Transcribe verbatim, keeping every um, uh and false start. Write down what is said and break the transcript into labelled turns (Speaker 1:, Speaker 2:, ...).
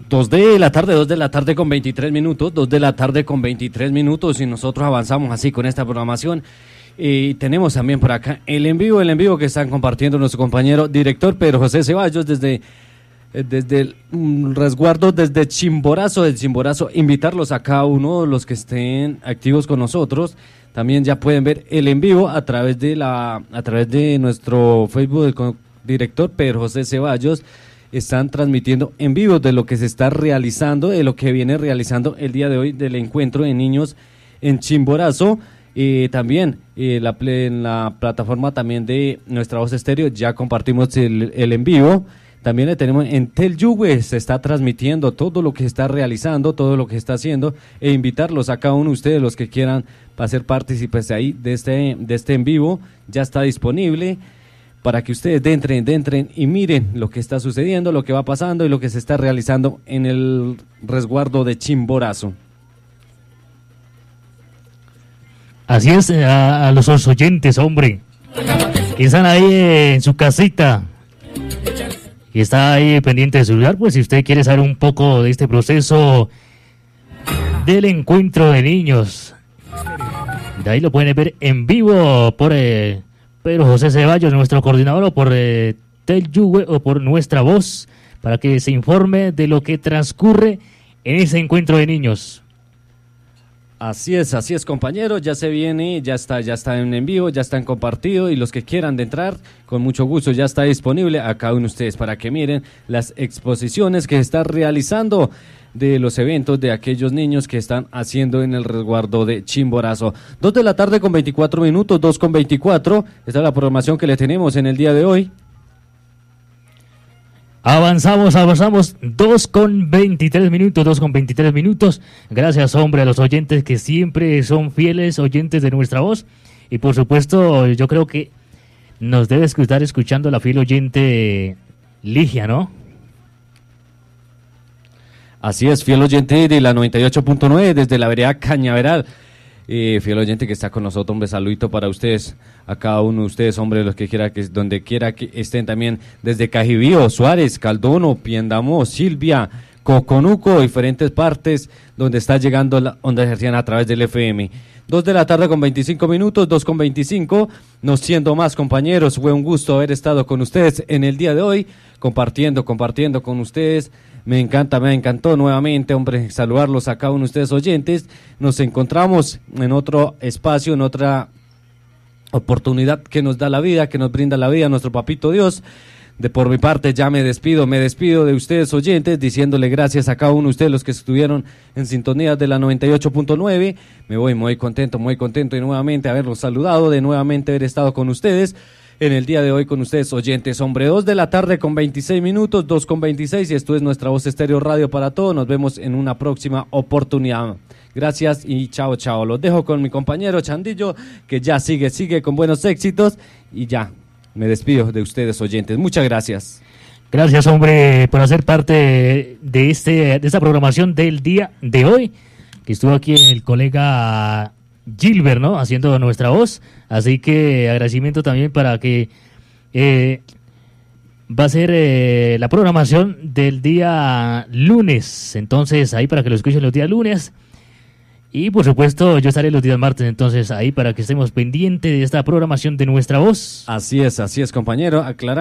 Speaker 1: Dos de la tarde, dos de la tarde con veintitrés minutos, dos de la tarde con veintitrés minutos y nosotros avanzamos así con esta programación. Y tenemos también por acá el en vivo, el en vivo que están compartiendo nuestro compañero director Pedro José Ceballos desde, desde el um, resguardo, desde Chimborazo, del Chimborazo. Invitarlos a cada uno de los que estén activos con nosotros. También ya pueden ver el en vivo a través de la, a través de nuestro Facebook del director Pedro José Ceballos. Están transmitiendo en vivo de lo que se está realizando, de lo que viene realizando el día de hoy del encuentro de niños en Chimborazo. Eh, también eh, la, en la plataforma también de Nuestra Voz Estéreo ya compartimos el, el en vivo. También le tenemos en Teljugüe, se está transmitiendo todo lo que se está realizando, todo lo que se está haciendo, e invitarlos a cada uno de ustedes, los que quieran, para ser partícipes ahí de este, de este en vivo. Ya está disponible para que ustedes entren, entren y miren lo que está sucediendo, lo que va pasando y lo que se está realizando en el resguardo de Chimborazo.
Speaker 2: Así es, a, a los oyentes, hombre, que están ahí en su casita y está ahí pendiente de su celular, pues si usted quiere saber un poco de este proceso del encuentro de niños, de ahí lo pueden ver en vivo por eh, Pedro José Ceballos, nuestro coordinador, o por eh, Teljugüe o por Nuestra Voz, para que se informe de lo que transcurre en ese encuentro de niños.
Speaker 1: Así es, así es, compañeros, ya se viene, ya está, ya está en, en vivo, ya están compartidos, y los que quieran de entrar, con mucho gusto, ya está disponible a cada uno de ustedes para que miren las exposiciones que se están realizando de los eventos de aquellos niños que están haciendo en el resguardo de Chimborazo. Dos de la tarde con veinticuatro minutos, dos con veinticuatro, esta es la programación que le tenemos en el día de hoy.
Speaker 2: Avanzamos, avanzamos, dos con veintitrés minutos, dos con veintitrés minutos. Gracias, hombre, a los oyentes que siempre son fieles oyentes de Nuestra Voz. Y por supuesto, yo creo que nos debe estar escuchando la fiel oyente Ligia, ¿no?
Speaker 1: Así es, fiel oyente de la noventa y ocho punto nueve desde la vereda Cañaveral. Eh, fiel oyente que está con nosotros, hombre, saludito para ustedes, a cada uno de ustedes, hombre, los que quiera que donde quiera que estén, también desde Cajibío, Suárez, Caldono, Piendamó, Silvia, Coconuco, diferentes partes donde está llegando la onda hertziana a través del F M. Dos de la tarde con veinticinco minutos, dos con veinticinco, no siendo más, compañeros, fue un gusto haber estado con ustedes en el día de hoy, compartiendo, compartiendo con ustedes. Me encanta, me encantó nuevamente, hombre, saludarlos a cada uno de ustedes oyentes. Nos encontramos en otro espacio, en otra oportunidad que nos da la vida, que nos brinda la vida, nuestro papito Dios. De por mi parte ya me despido, me despido de ustedes oyentes, diciéndole gracias a cada uno de ustedes los que estuvieron en sintonía de la noventa y ocho punto nueve. Me voy muy contento, muy contento de nuevamente haberlos saludado, de nuevamente haber estado con ustedes en el día de hoy con ustedes oyentes, hombre. Dos de la tarde con veintiséis minutos, dos con veintiséis, y esto es Nuestra Voz Estéreo Radio para todos. Nos vemos en una próxima oportunidad. Gracias y chao, chao. Los dejo con mi compañero Chandillo, que ya sigue, sigue con buenos éxitos, y ya me despido de ustedes oyentes. Muchas gracias.
Speaker 2: Gracias, hombre, por hacer parte de este de esta programación del día de hoy, que estuvo aquí el colega Gilbert, ¿no?, haciendo Nuestra Voz. Así que agradecimiento también para que eh, va a ser eh, la programación del día lunes. Entonces ahí para que lo escuchen los días lunes. Y por supuesto yo estaré los días martes, entonces ahí para que estemos pendientes de esta programación de Nuestra Voz.
Speaker 1: Así es, así es, compañero. Aclarar.